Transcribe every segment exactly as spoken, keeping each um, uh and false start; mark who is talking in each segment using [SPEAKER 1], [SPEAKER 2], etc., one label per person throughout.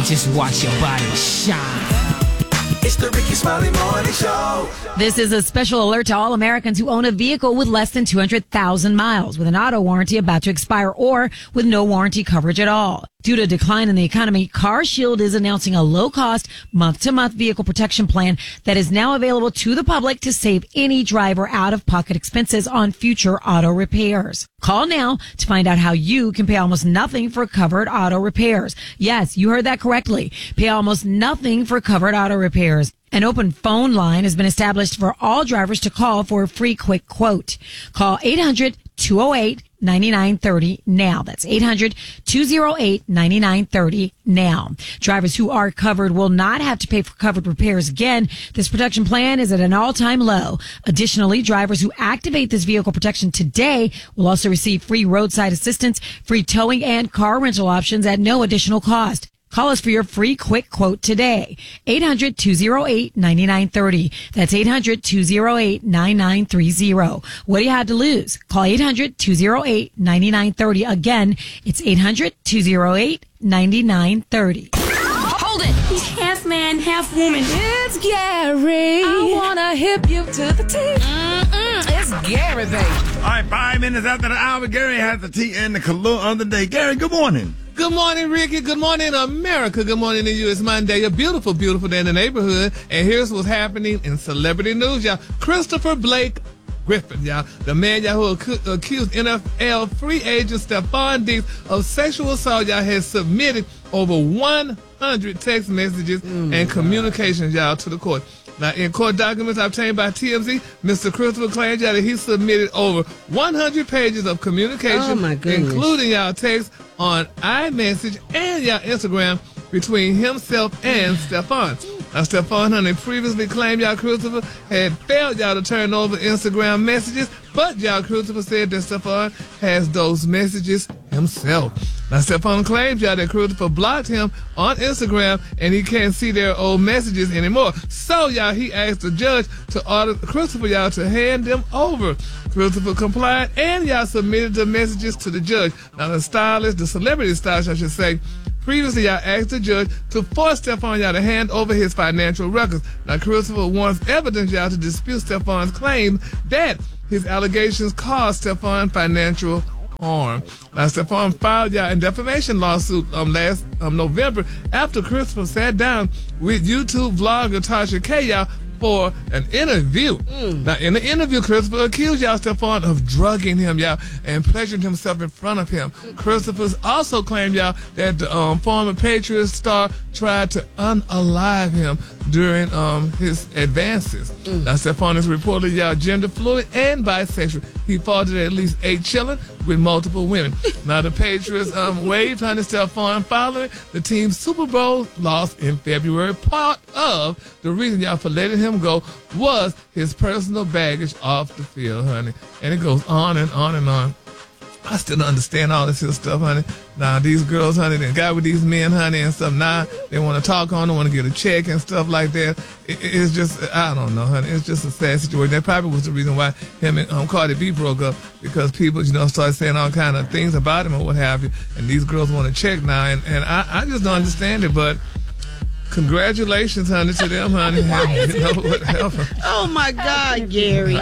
[SPEAKER 1] and just watch your body shine.
[SPEAKER 2] It's the Ricky Smiley Morning Show.
[SPEAKER 3] This is a special alert to all Americans who own a vehicle with less than two hundred thousand miles, with an auto warranty about to expire, or with no warranty coverage at all. Due to a decline in the economy, CarShield is announcing a low-cost, month-to-month vehicle protection plan that is now available to the public to save any driver out-of-pocket expenses on future auto repairs. Call now to find out how you can pay almost nothing for covered auto repairs. Yes, you heard that correctly. Pay almost nothing for covered auto repairs. An open phone line has been established for all drivers to call for a free quick quote. Call eight hundred, two oh eight, nine nine three oh now. That's eight hundred, two oh eight, nine nine three oh now. Drivers who are covered will not have to pay for covered repairs again. This protection plan is at an all-time low. Additionally, drivers who activate this vehicle protection today will also receive free roadside assistance, free towing, and car rental options at no additional cost. Call us for your free quick quote today. eight hundred, two oh eight, nine nine three oh. That's eight hundred, two oh eight, nine nine three oh. What do you have to lose? Call eight hundred, two oh eight, nine nine three oh. Again, it's eight hundred, two oh eight, nine nine three oh.
[SPEAKER 4] Hold it. He's half man, half woman.
[SPEAKER 5] It's Gary. I wanna hip you to the T.
[SPEAKER 4] Mm-mm. It's Gary, baby.
[SPEAKER 6] All right, five minutes after the hour, Gary has the tea and the color of the day. Gary, good morning.
[SPEAKER 7] Good morning, Ricky. Good morning, America. Good morning to you. It's Monday, a beautiful, beautiful day in the neighborhood. And here's what's happening in celebrity news, y'all. Christopher Blake Griffin, y'all, the man, y'all, who ac- accused N F L free agent Stephon Diggs of sexual assault, y'all, has submitted over one hundred text messages mm, and communications, y'all, to the court. Now, in court documents obtained by T M Z, Mister Christopher claimed y'all that he submitted over one hundred pages of communication,
[SPEAKER 5] oh
[SPEAKER 7] including y'all text on iMessage and y'all Instagram between himself and Stephon. Now, Stephon, honey, previously claimed y'all Christopher had failed y'all to turn over Instagram messages, but y'all Christopher said that Stephon has those messages himself. Now, Stephon claims y'all that Christopher blocked him on Instagram and he can't see their old messages anymore. So, y'all, he asked the judge to order Christopher, y'all, to hand them over. Christopher complied and y'all submitted the messages to the judge. Now, the stylist, the celebrity stylist, I should say, previously, y'all asked the judge to force Stephon, y'all, to hand over his financial records. Now, Christopher wants evidence, y'all, to dispute Stephon's claim that his allegations caused Stephon financial harm. Now, Stephon filed, y'all, a defamation lawsuit um, last um, November after Christopher sat down with YouTube vlogger Tasha K, y'all, for an interview. Mm. Now, in the interview, Christopher accused y'all Stephon of drugging him, y'all, and pleasuring himself in front of him. Christopher's also claimed, y'all, that the um, former Patriots star tried to unalive him during um, his advances. Mm. Now, Stephon is reportedly, y'all, gender fluid and bisexual. He fathered at least eight children with multiple women. Now, the Patriots um, waved honey Stephon following the team's Super Bowl loss in February. Part of the reason, y'all, for letting him go was his personal baggage off the field, honey. And it goes on and on and on. I still don't understand all this here stuff, honey. Now, these girls, honey, they got with these men, honey, and stuff. Now, they want to talk on them, want to get a check and stuff like that. It, it's just, I don't know, honey. It's just a sad situation. That probably was the reason why him and um, Cardi B broke up, because people, you know, started saying all kind of things about him or what have you. And these girls want to check now. And, and I, I just don't understand it, but congratulations, honey, to them, honey. You know, whatever.
[SPEAKER 5] Oh, my God, Gary.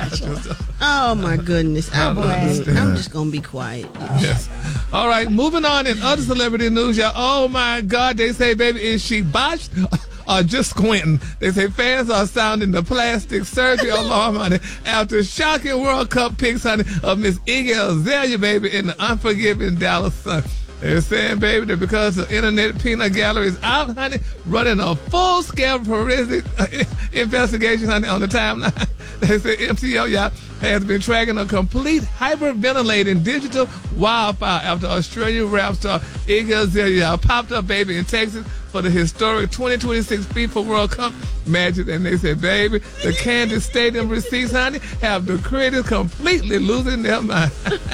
[SPEAKER 5] Oh, my goodness. I'm, I'm just going to be quiet.
[SPEAKER 7] Yes. All right, moving on in other celebrity news, y'all. Oh, my God. They say, baby, is she botched or just squinting? They say fans are sounding the plastic surgery alarm, honey, after shocking World Cup pics, honey, of Miss Iggy Azalea, baby, in the unforgiving Dallas Sun. They're saying, baby, that because the Internet Peanut Gallery is out, honey, running a full-scale forensic investigation, honey, on the timeline. They say M C O, y'all, has been tracking a complete hyperventilating digital wildfire after Australian rap star Iggy Azalea popped up, baby, in Texas for the historic twenty twenty-six FIFA World Cup matches. And they said, baby, the Kansas Stadium receipts, honey, have the critics completely losing their mind.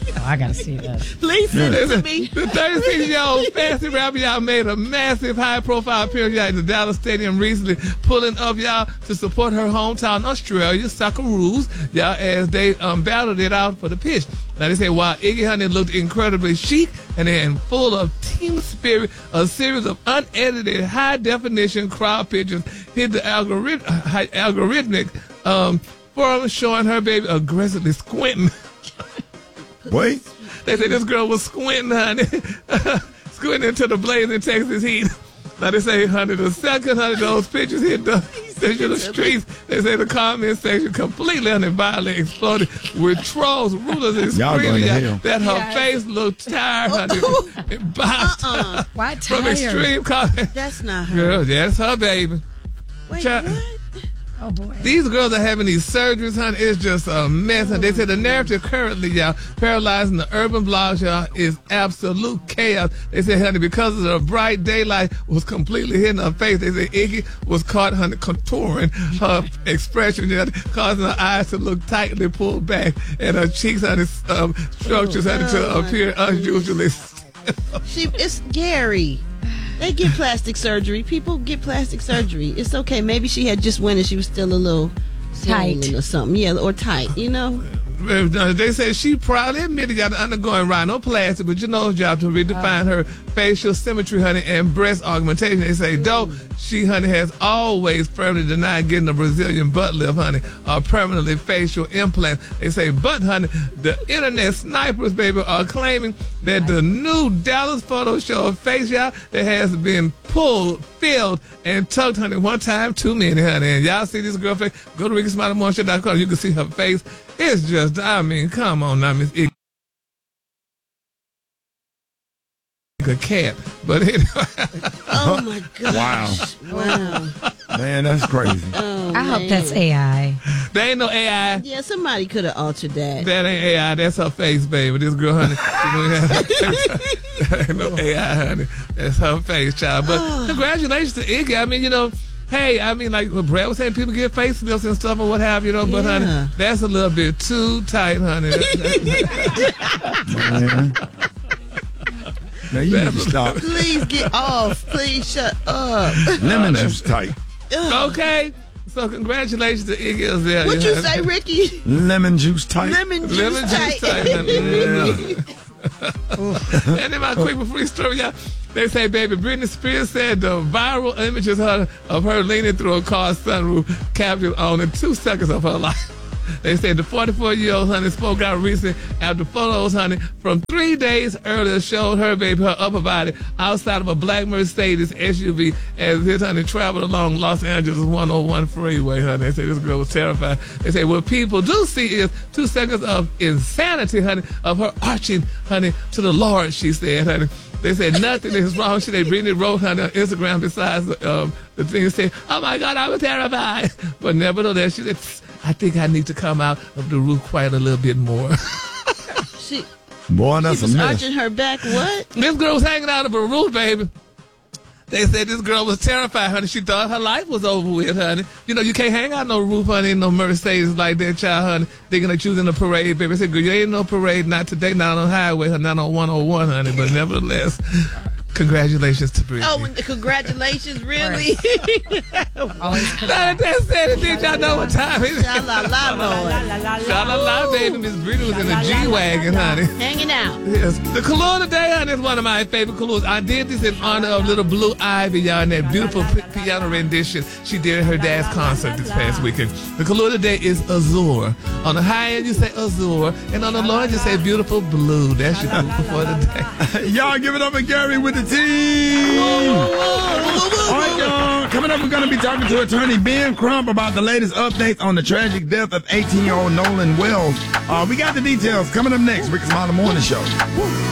[SPEAKER 3] Oh, I gotta see that.
[SPEAKER 5] Please send it to me.
[SPEAKER 7] The thirty-six-year-old fancy rapper, y'all, made a massive high-profile appearance y'all in the Dallas Stadium recently, pulling up, y'all, to support her hometown, Australia, Socceroos, y'all, as they um, battled it out for the pitch. Now, they say while Iggy Honey looked incredibly chic and then full of team spirit, a series of unedited, high-definition crowd pictures hit the algorithm, algorithmic um, forum showing her baby aggressively squinting.
[SPEAKER 6] Wait.
[SPEAKER 7] They say this girl was squinting, honey, squinting into the blazing Texas heat. Now they say, honey, the second, honey, those pictures hit the, the streets. They say the comment section completely, honey, violently exploded with trolls, rulers, and screaming that her yes. face looked tired, honey, and bounced
[SPEAKER 5] uh-uh.
[SPEAKER 3] Why
[SPEAKER 7] from
[SPEAKER 3] tired?
[SPEAKER 7] extreme comment.
[SPEAKER 5] That's not her.
[SPEAKER 7] Girl, that's her baby.
[SPEAKER 5] Wait,
[SPEAKER 7] Ch-
[SPEAKER 5] what?
[SPEAKER 3] Oh, boy.
[SPEAKER 7] These girls are having these surgeries, honey. It's just a mess. Oh, they say the narrative currently, y'all, paralyzing the urban blogs, y'all, is absolute chaos. They say, honey, because of the bright daylight was completely hitting her face, they say Iggy was caught, honey, contouring her expression, you know, causing her eyes to look tightly pulled back and her cheeks, honey, um, structures, honey, oh, to appear unusually still.
[SPEAKER 5] She, it's Gary. They get plastic surgery. People get plastic surgery. It's okay. Maybe she had just went and she was still a little
[SPEAKER 3] tight
[SPEAKER 5] or something. Yeah, or tight, you know.
[SPEAKER 7] They say she probably admitted y'all undergoing rhinoplasty, but you know, job to redefine her facial symmetry, honey, and breast augmentation. They say, though she, honey, has always firmly denied getting a Brazilian butt lift, honey, or permanently facial implant. They say, but, honey, the internet snipers, baby, are claiming that the new Dallas photo show of face, y'all, that has been pulled, filled, and tucked, honey, one time too many, honey. And y'all see this girl face? Go to Ricky Smiley Morning Show dot com. You can see her face. It's just, I mean, come on now, Miss Iggy. A cat, but anyway.
[SPEAKER 5] Oh my gosh.
[SPEAKER 6] Wow.
[SPEAKER 5] Wow.
[SPEAKER 6] Man, that's crazy.
[SPEAKER 5] Oh,
[SPEAKER 3] I
[SPEAKER 5] man.
[SPEAKER 3] hope that's A I.
[SPEAKER 7] There ain't no A I.
[SPEAKER 5] Yeah, somebody could have altered that.
[SPEAKER 7] That ain't A I. That's her face, baby. This girl, honey. That ain't no A I, honey. That's her face, child. But congratulations to Iggy. I mean, you know, hey, I mean, like what Brad was saying, people get facelifts and stuff or what have you, know, but,
[SPEAKER 5] yeah.
[SPEAKER 7] honey, that's a little bit too tight, honey.
[SPEAKER 6] Man. Now you need to stop.
[SPEAKER 5] Please get off. Please shut up.
[SPEAKER 6] Lemon juice tight.
[SPEAKER 7] Okay. So congratulations to Iggy Azalea.
[SPEAKER 5] What'd you say, Ricky?
[SPEAKER 6] Lemon juice tight.
[SPEAKER 5] Lemon juice
[SPEAKER 7] Lemon
[SPEAKER 5] tight.
[SPEAKER 7] juice tight, honey. Yeah. And then my quick free story, y'all. They say, baby, Britney Spears said the viral images her, of her leaning through a car's sunroof captured only two seconds of her life. They said the forty-four-year-old, honey, spoke out recently after photos, honey, from three days earlier showed her, baby, her upper body outside of a black Mercedes S U V as this, honey, traveled along Los Angeles one oh one freeway, honey. They say this girl was terrified. They say what people do see is two seconds of insanity, honey, of her arching, honey, to the Lord, she said, honey. They said nothing is wrong. She, they Britney wrote on her Instagram besides the, um, the thing saying, oh, my God, I was terrified. But nevertheless, she said, I think I need to come out of the roof quite a little bit more.
[SPEAKER 5] She,
[SPEAKER 6] Boy, that's
[SPEAKER 5] she was
[SPEAKER 6] a mess.
[SPEAKER 5] arching her back. What?
[SPEAKER 7] This girl was hanging out of a roof, baby. They said this girl was terrified, honey. She thought her life was over with, honey. You know, you can't hang out no roof, honey, in no Mercedes like that, child, honey. Thinking that you was in a parade, baby. I said, girl, you ain't no parade, not today, not on the highway, not on one oh one, honey. But nevertheless, congratulations to Britney.
[SPEAKER 5] Oh, congratulations, really?
[SPEAKER 7] That, that said it, did y'all know what time it is?
[SPEAKER 5] Sha-la-la, Lord.
[SPEAKER 7] Sha-la-la, baby. Miss Britney was in a G-Wagon, honey.
[SPEAKER 5] Hanging out.
[SPEAKER 7] Yes. The Kahlua today, honey, is one of my favorite Kahluas. I did this in honor of little Blue Ivy, y'all, in that beautiful p- piano rendition she did at her dad's concert this past weekend. The Kahlua today is Azure. On the high end, you say Azure, and on the low end, you say beautiful blue. That's your Kahlua for today.
[SPEAKER 6] Y'all give it up for Gary with the team. All right, y'all. Coming up, we're going to be talking to attorney Ben Crump about the latest updates on the tragic death of eighteen-year-old Nolan Wells. Uh, we got the details coming up next. Rick Smiley Morning Show.